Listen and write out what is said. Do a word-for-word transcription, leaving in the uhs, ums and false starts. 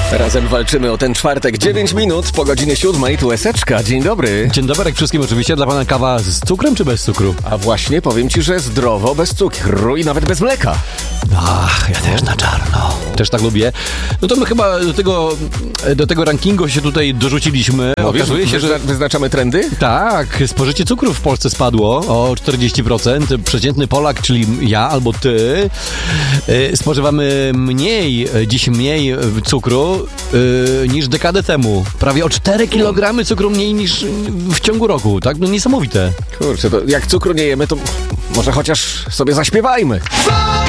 Razem walczymy o ten czwartek. dziewięć minut po godzinie siódmej. Tu Eseczka. Dzień dobry. Dzień dobry, jak wszystkim oczywiście. Dla pana kawa z cukrem czy bez cukru? A właśnie powiem ci, że zdrowo, bez cukru i nawet bez mleka. Ach, ja też na czarno. Też tak lubię. No to my chyba do tego, do tego rankingu się tutaj dorzuciliśmy. Mówisz, Okazuje się, że... wyznaczamy trendy? Tak, spożycie cukru w Polsce spadło o czterdzieści procent. Przeciętny Polak, czyli ja albo ty, yy, spożywamy mniej, dziś mniej cukru yy, niż dekadę temu. Prawie o cztery kilogramy cukru mniej niż w ciągu roku, tak? No niesamowite. Kurczę, to jak cukru nie jemy, to może chociaż sobie zaśpiewajmy.